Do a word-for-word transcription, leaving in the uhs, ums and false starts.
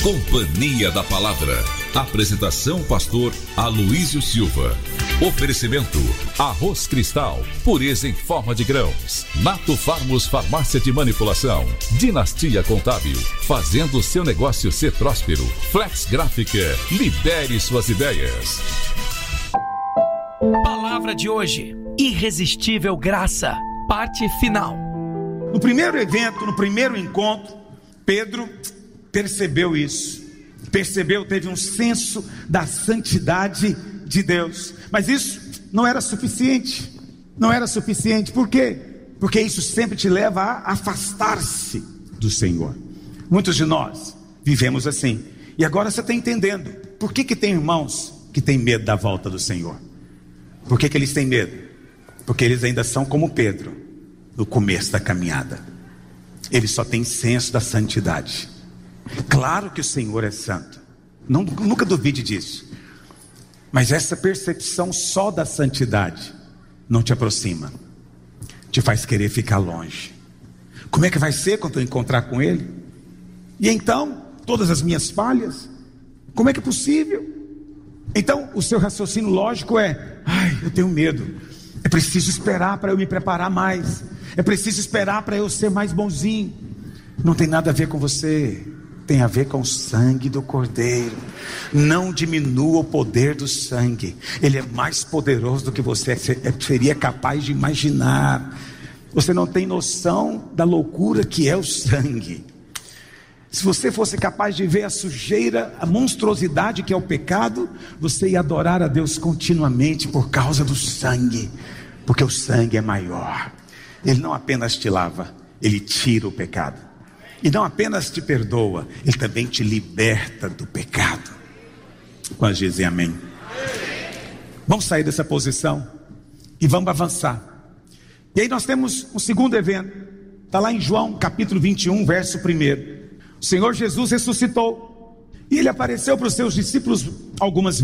Companhia da Palavra. Apresentação pastor Aloísio Silva. Oferecimento Arroz Cristal, pureza em forma de grãos. Nato Farmos Farmácia de Manipulação. Dinastia Contábil, fazendo seu negócio ser próspero. Flex Gráfica, libere suas ideias. Palavra de hoje: irresistível graça, parte final. No primeiro evento, no primeiro encontro, Pedro percebeu isso. Percebeu, teve um senso da santidade de Deus. Mas isso não era suficiente. Não era suficiente. Por quê? Porque isso sempre te leva a afastar-se do Senhor. Muitos de nós vivemos assim. E agora você está entendendo por que que tem irmãos que têm medo da volta do Senhor. Por que que eles têm medo? Porque eles ainda são como Pedro, no começo da caminhada. Eles só têm senso da santidade. Claro que o Senhor é santo, não, nunca duvide disso. Mas essa percepção só da santidade não te aproxima, te faz querer ficar longe. Como é que vai ser quando eu encontrar com Ele? E então, todas as minhas falhas, como é que é possível? Então o seu raciocínio lógico é: ai, eu tenho medo, é preciso esperar para eu me preparar mais, é preciso esperar para eu ser mais bonzinho. Não tem nada a ver com você, tem a ver com o sangue do Cordeiro. Não diminua o poder do sangue, ele é mais poderoso do que você seria capaz de imaginar. Você não tem noção da loucura que é o sangue. Se você fosse capaz de ver a sujeira, a monstruosidade que é o pecado, você ia adorar a Deus continuamente por causa do sangue, porque o sangue é maior. Ele não apenas te lava, ele tira o pecado. E não apenas te perdoa, ele também te liberta do pecado. Quando dizem amém? Vamos sair dessa posição e vamos avançar. E aí nós temos um segundo evento. Está lá em João capítulo vinte e um, verso primeiro. O Senhor Jesus ressuscitou e ele apareceu para os seus discípulos algumas vezes.